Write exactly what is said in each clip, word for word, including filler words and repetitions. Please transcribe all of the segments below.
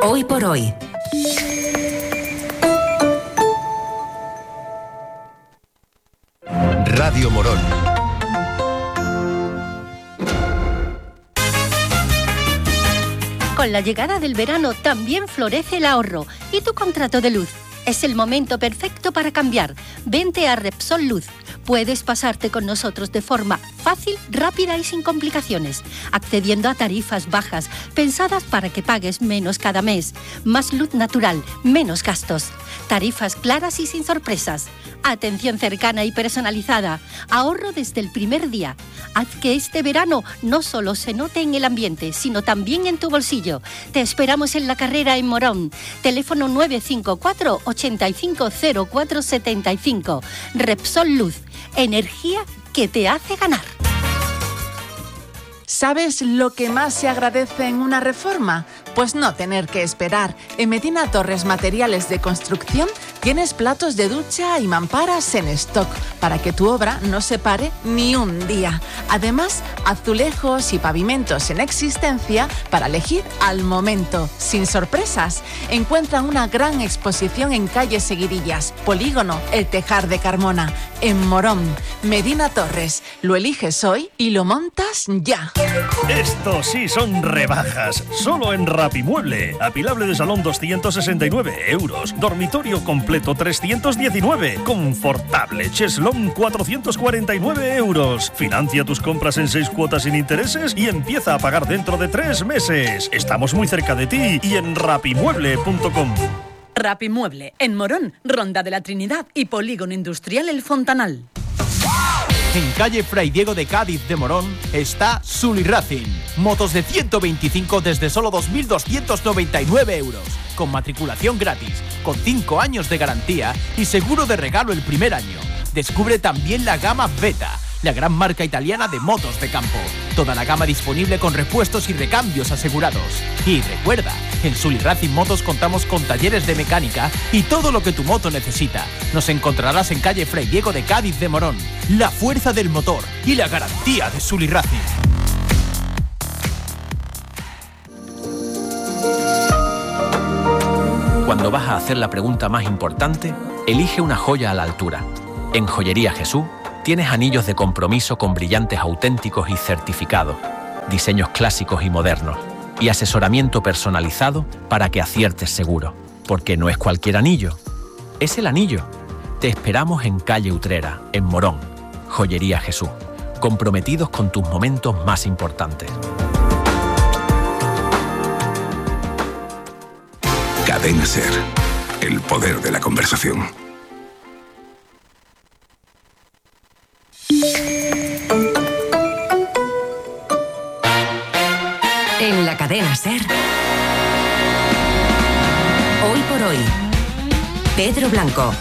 Hoy por hoy. Radio Morón. Con la llegada del verano también florece el ahorro. ¿Y tu contrato de luz? Es el momento perfecto para cambiar. Vente a Repsol Luz. Puedes pasarte con nosotros de forma fácil, rápida y sin complicaciones, accediendo a tarifas bajas, pensadas para que pagues menos cada mes. Más luz natural, menos gastos. Tarifas claras y sin sorpresas. Atención cercana y personalizada. Ahorro desde el primer día. Haz que este verano no solo se note en el ambiente, sino también en tu bolsillo. Te esperamos en La Carrera en Morón. Teléfono nueve cinco cuatro, ocho cinco cero cuatro siete cinco. Repsol Luz. Energía que te hace ganar. ¿Sabes lo que más se agradece en una reforma? Pues no tener que esperar. En Medina Torres Materiales de Construcción tienes platos de ducha y mamparas en stock para que tu obra no se pare ni un día. Además, azulejos y pavimentos en existencia para elegir al momento, sin sorpresas. Encuentra una gran exposición en calle Seguidillas, Polígono El Tejar de Carmona, en Morón. Medina Torres, lo eliges hoy y lo montas ya. Estos sí son rebajas, solo en Rapimueble. Apilable de salón doscientos sesenta y nueve euros, dormitorio completo trescientos diecinueve, confortable cheslón cuatrocientos cuarenta y nueve euros. Financia tus compras en seis cuotas sin intereses y empieza a pagar dentro de tres meses. Estamos muy cerca de ti y en rapimueble punto com. Rapimueble, en Morón, Ronda de la Trinidad y Polígono Industrial El Fontanal. En calle Fray Diego de Cádiz de Morón está Sully Racing. Motos de ciento veinticinco desde solo dos mil doscientos noventa y nueve euros. Con matriculación gratis, con cinco años de garantía y seguro de regalo el primer año. Descubre también la gama Beta, la gran marca italiana de motos de campo. Toda la gama disponible con repuestos y recambios asegurados. Y recuerda, en Sully Racing Motos contamos con talleres de mecánica y todo lo que tu moto necesita. Nos encontrarás en calle Fray Diego de Cádiz de Morón. La fuerza del motor y la garantía de Sully Racing. Cuando vas a hacer la pregunta más importante, elige una joya a la altura. En Joyería Jesús tienes anillos de compromiso con brillantes auténticos y certificados, diseños clásicos y modernos, y asesoramiento personalizado para que aciertes seguro. Porque no es cualquier anillo, es el anillo. Te esperamos en calle Utrera, en Morón. Joyería Jesús, comprometidos con tus momentos más importantes. Cadena SER, el poder de la conversación. En la cadena SER. Hoy por hoy. Pedro Blanco.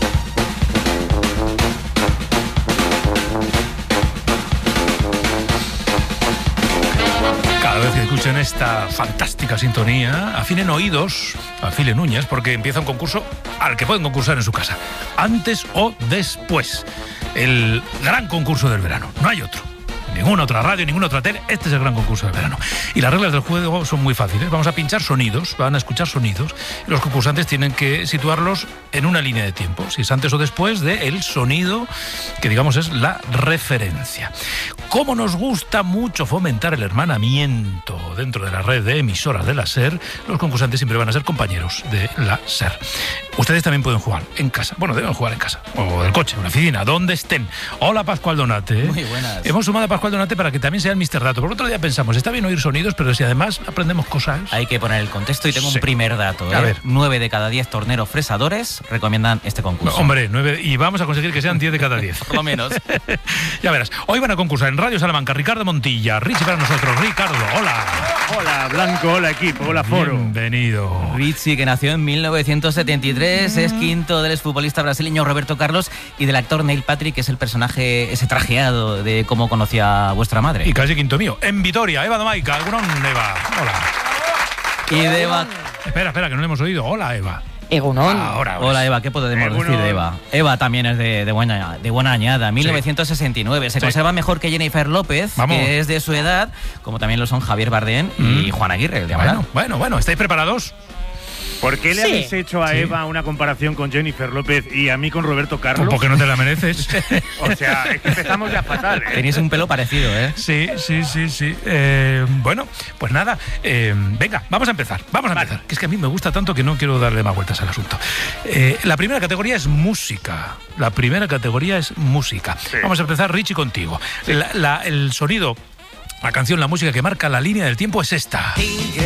Cada vez que escuchen esta fantástica sintonía, afinen oídos, afilen uñas, porque empieza un concurso al que pueden concursar en su casa, antes o después. El gran concurso del verano, no hay otro. Ninguna otra radio, ninguna otra tele, este es el gran concurso del verano. Y las reglas del juego son muy fáciles. Vamos a pinchar sonidos, van a escuchar sonidos. Y los concursantes tienen que situarlos en una línea de tiempo, si es antes o después del sonido que digamos es la referencia. Como nos gusta mucho fomentar el hermanamiento dentro de la red de emisoras de la SER, los concursantes siempre van a ser compañeros de la SER. Ustedes también pueden jugar en casa. Bueno, deben jugar en casa. O del coche, en la oficina, donde estén. Hola, Pascual Donate. Muy buenas. Hemos sumado a Pascual Donate para que también sea el mister Dato. Por otro día pensamos, está bien oír sonidos, pero si además aprendemos cosas... Hay que poner el contexto y tengo Sí. un primer dato. ¿eh? A ver. Nueve de cada diez torneros fresadores recomiendan este concurso. No, hombre, nueve, y vamos a conseguir que sean diez de cada diez. Por lo menos. Ya verás. Hoy van a concursar en Radio Salamanca Ricardo Montilla. Richie para nosotros. Ricardo, hola. Hola, Blanco, hola, equipo, hola, foro. Bienvenido. Richie, que nació en mil novecientos setenta y tres, es quinto del exfutbolista brasileño Roberto Carlos y del actor Neil Patrick, que es el personaje, ese trajeado de cómo conocía a vuestra madre. Y casi quinto mío. En Vitoria, Eva Domaica. Algunos, Eva. Hola. Y de Eva... Espera, espera, que no le hemos oído. Hola, Eva. Egunon. Ahora, ahora. Hola, Eva, ¿qué podemos Egunon. decir de Eva? Eva también es de, de, buena, de buena añada, mil novecientos sesenta y nueve. Se Sí. conserva mejor que Jennifer López, Vamos. que es de su edad, como también lo son Javier Bardem y Mm. Juan Aguirre, el de Amalán. Bueno, bueno, bueno. ¿Estáis preparados? ¿Por qué le Sí. habéis hecho a Sí. Eva una comparación con Jennifer López y a mí con Roberto Carlos? Porque no te la mereces. O sea, es que empezamos ya fatal, ¿eh? Tenéis un pelo parecido, ¿eh? Sí, sí, sí, sí. Eh, bueno, pues nada, eh, venga, vamos a empezar, vamos a empezar. Que es que a mí me gusta tanto que no quiero darle más vueltas al asunto. Eh, la primera categoría es música. La primera categoría es música. Sí. Vamos a empezar, Richie, contigo. La- la- el sonido, la canción, la música que marca la línea del tiempo es esta.